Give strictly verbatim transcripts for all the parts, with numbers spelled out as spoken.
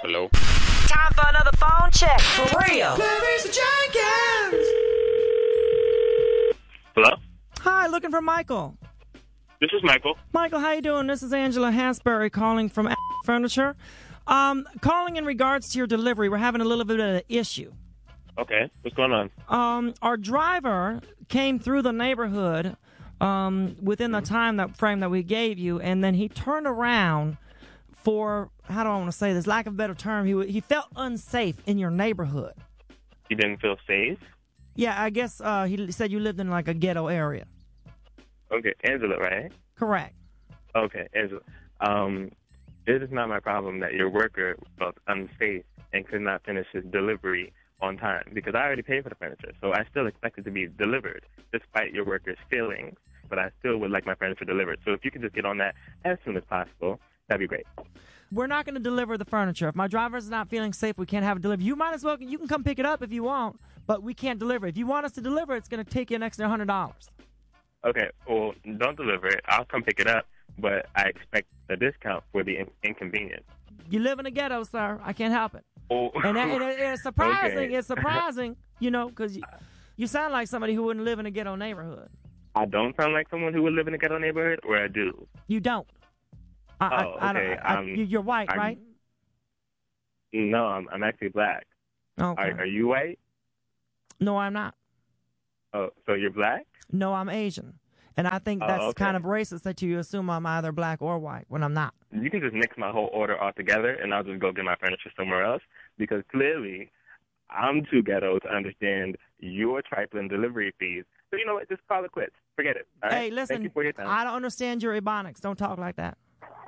Hello? Time for another phone check. For real. Clarice Jenkins! Hello? Hi, looking for Michael. This is Michael. Michael, how you doing? This is Angela Hansberry calling from Furniture. Um, calling in regards to your delivery. We're having a little bit of an issue. Okay, what's going on? Um, our driver came through the neighborhood um, within the time that frame that we gave you, and then he turned around for, how do I want to say this, lack of a better term, he he felt unsafe in your neighborhood. You didn't feel safe? Yeah, I guess uh, he said you lived in like a ghetto area. Okay, Angela, right? Correct. Okay, Angela. Um, this is not my problem that your worker felt unsafe and could not finish his delivery on time, because I already paid for the furniture, so I still expect it to be delivered, despite your worker's feelings, but I still would like my furniture delivered. So if you could just get on that as soon as possible, that'd be great. We're not going to deliver the furniture. If my driver's not feeling safe, we can't have it delivered. You might as well, you can come pick it up if you want, but we can't deliver. If you want us to deliver, it's going to take you an extra one hundred dollars. Okay, well, don't deliver it. I'll come pick it up, but I expect a discount for the in- inconvenience. You live in a ghetto, sir. I can't help it. Oh. And, and, and it's surprising. Okay. It's surprising, you know, because you, you sound like somebody who wouldn't live in a ghetto neighborhood. I don't sound like someone who would live in a ghetto neighborhood, or I do? You don't. I, oh, I, okay. I don't, I, um, you, you're white, I'm, right? No, I'm, I'm actually black. Okay. Are, are you white? No, I'm not. Oh, so you're black? No, I'm Asian. And I think Oh, that's okay. kind of racist that you assume I'm either black or white when I'm not. You can just nix my whole order altogether, and I'll just go get my furniture somewhere else, because clearly I'm too ghetto to understand your trifling delivery fees. So you know what? Just call it quits. Forget it. All right? Hey, listen, Thank you for your time. I don't understand your Ebonics. Don't talk like that.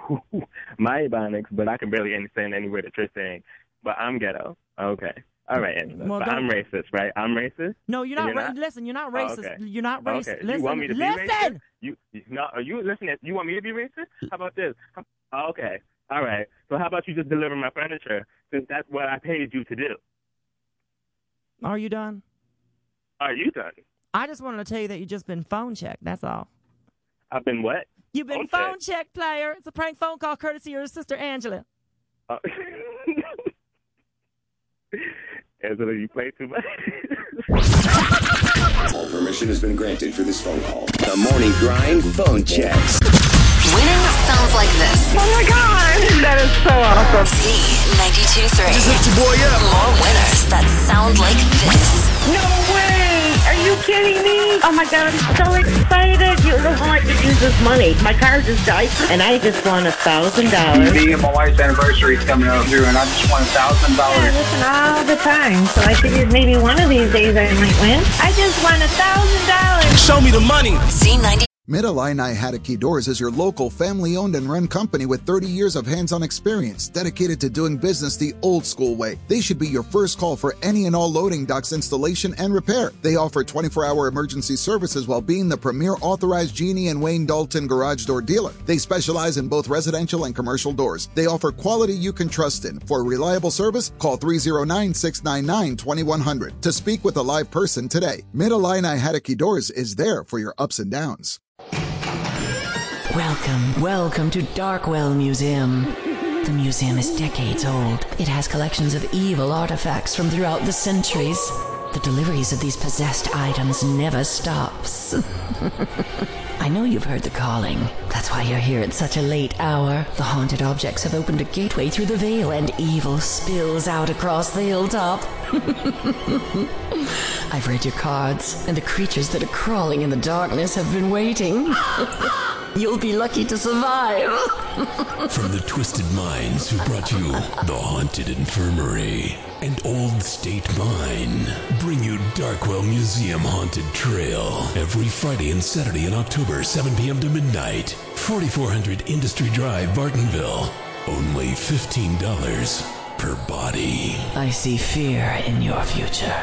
My Ebonics, but I can barely understand any word that you're saying. But I'm ghetto. Okay. All right, Angela. Well, but don't- I'm racist, right? I'm racist? No, you're not. You're ra- not? Listen, you're not Oh, racist. okay. You're not racist. Okay. Listen, You want me to be listen. racist? You, you, no, are you listening? You want me to be racist? How about this? Oh, okay. All right. So how about you just deliver my furniture, since that's what I paid you to do? Are you done? Are you done? I just wanted to tell you that you've just been phone checked. That's all. I've been what? You've been Phone phone checked, player. It's a prank phone call courtesy of your sister Angela. Uh, Angela, you play too much. All permission has been granted for this phone call. The Morning Grind phone checks. Winning sounds like this. Oh my God, that is so awesome. Z ninety-two point three. Just lift your boy up. More winners that sound like this. No way! Are you kidding me? Oh my God, I'm so excited. You don't know how I could use this money. My car just died, and I just won a thousand dollars. Me and my wife's anniversary is coming up through, and I just won a thousand I dollars. listen all the time, so I figured maybe one of these days I might win. I just won a thousand dollars. Show me the money. Z ninety. Mid-Illini Haddocky Doors is your local family-owned and run company with thirty years of hands-on experience dedicated to doing business the old-school way. They should be your first call for any and all loading docks installation and repair. They offer twenty-four hour emergency services while being the premier authorized Genie and Wayne Dalton garage door dealer. They specialize in both residential and commercial doors. They offer quality you can trust in. For reliable service, call three oh nine, six nine nine, two one zero zero to speak with a live person today. Mid-Illini Haddocky Doors is there for your ups and downs. Welcome, welcome to Darkwell Museum. The museum is decades old. It has collections of evil artifacts from throughout the centuries. The deliveries of these possessed items never stops. I know you've heard the calling. That's why you're here at such a late hour. The haunted objects have opened a gateway through the veil, and evil spills out across the hilltop. I've read your cards, and the creatures that are crawling in the darkness have been waiting. You'll be lucky to survive. From the twisted minds who brought you the Haunted Infirmary and Old State Mine, bring you Darkwell Museum Haunted Trail every Friday and Saturday in October, seven p.m. to midnight. forty-four hundred Industry Drive, Bartonville. Only fifteen dollars per body. I see fear in your future.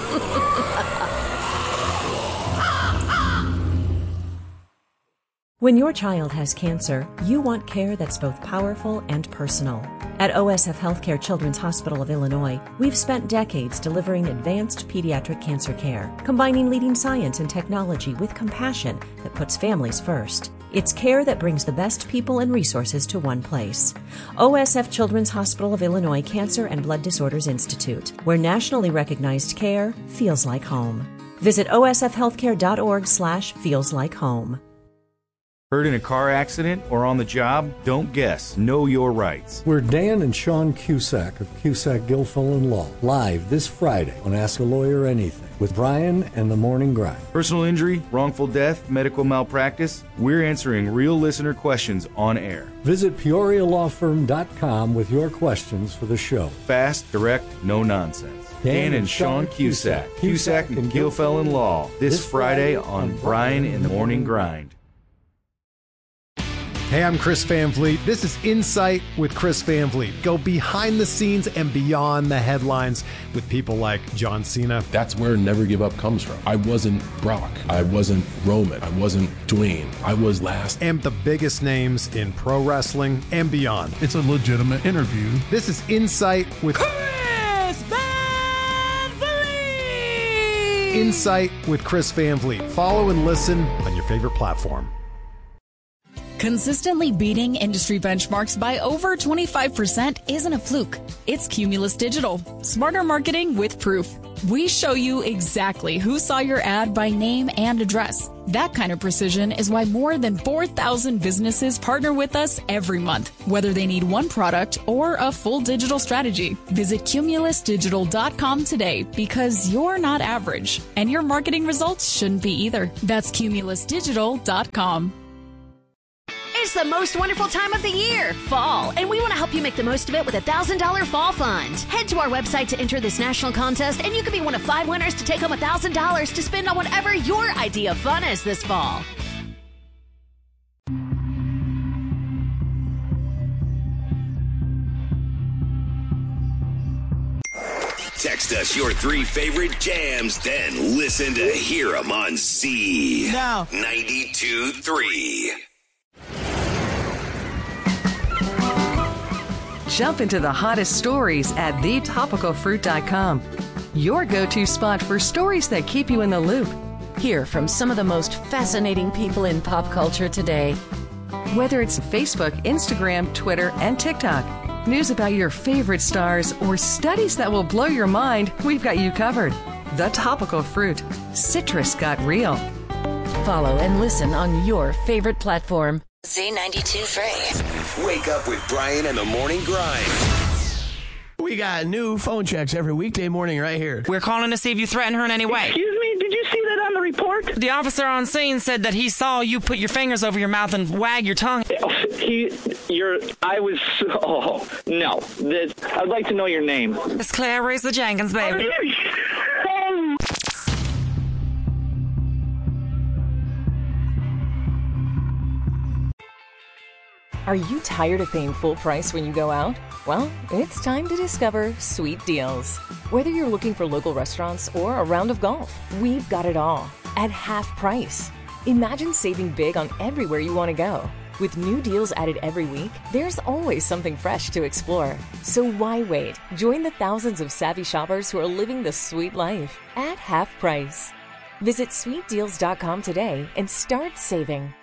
When your child has cancer, you want care that's both powerful and personal. At O S F Healthcare Children's Hospital of Illinois, we've spent decades delivering advanced pediatric cancer care, combining leading science and technology with compassion that puts families first. It's care that brings the best people and resources to one place. O S F Children's Hospital of Illinois Cancer and Blood Disorders Institute, where nationally recognized care feels like home. Visit osfhealthcare.org slash feels like home. Hurt in a car accident or on the job? Don't guess. Know your rights. We're Dan and Sean Cusack of Cusack Guilfoyle and Law, live this Friday on Ask a Lawyer Anything with Brian and the Morning Grind. Personal injury, wrongful death, medical malpractice. We're answering real listener questions on air. Visit peoria law firm dot com with your questions for the show. Fast, direct, no nonsense. Dan, Dan and Sean Cusack, Cusack and Guilfoyle and Law, this Friday on Brian and the Morning Grind. Hey, I'm Chris Van Vliet. This is Insight with Chris Van Vliet. Go behind the scenes and beyond the headlines with people like John Cena. That's where Never Give Up comes from. I wasn't Brock. I wasn't Roman. I wasn't Dwayne. I was last. And the biggest names in pro wrestling and beyond. It's a legitimate interview. This is Insight with Chris Van Vliet. Insight with Chris Van Vliet. Follow and listen on your favorite platform. Consistently beating industry benchmarks by over twenty-five percent isn't a fluke. It's Cumulus Digital. Smarter marketing with proof. We show you exactly who saw your ad by name and address. That kind of precision is why more than four thousand businesses partner with us every month, whether they need one product or a full digital strategy. Visit cumulus digital dot com today because you're not average, and your marketing results shouldn't be either. That's cumulus digital dot com. It's the most wonderful time of the year, fall, and we want to help you make the most of it with a one thousand dollars Fall Fund. Head to our website to enter this national contest, and you could be one of five winners to take home one thousand dollars to spend on whatever your idea of fun is this fall. Text us your three favorite jams, then listen to Hear 'em on Z. Now. ninety-two point three. Jump into the hottest stories at the topical fruit dot com. Your go-to spot for stories that keep you in the loop. Hear from some of the most fascinating people in pop culture today. Whether it's Facebook, Instagram, Twitter, and TikTok, news about your favorite stars, or studies that will blow your mind, we've got you covered. The Topical Fruit. Citrus got real. Follow and listen on your favorite platform. Z ninety-two point three. Wake up with Brian and the Morning Grind. We got new phone checks every weekday morning right here. We're calling to see if you threatened her in any way. Excuse me, did you see that on the report? The officer on scene said that he saw you put your fingers over your mouth and wag your tongue. He, you're, I was, oh, no. This, I'd like to know your name. It's Claire Racer Jenkins, baby. Are you tired of paying full price when you go out? Well, it's time to discover Sweet Deals. Whether you're looking for local restaurants or a round of golf, we've got it all at half price. Imagine saving big on everywhere you want to go. With new deals added every week, there's always something fresh to explore. So why wait? Join the thousands of savvy shoppers who are living the sweet life at half price. Visit sweet deals dot com today and start saving.